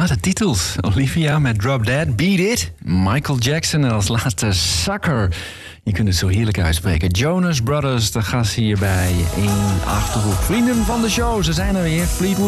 De titels. Olivia met Drop Dead, Beat It. Michael Jackson en als laatste Sucker. Je kunt het zo heerlijk uitspreken. Jonas Brothers, de gast hier bij 1 Achterhoek. Vrienden van de show, ze zijn er weer. Fleetwood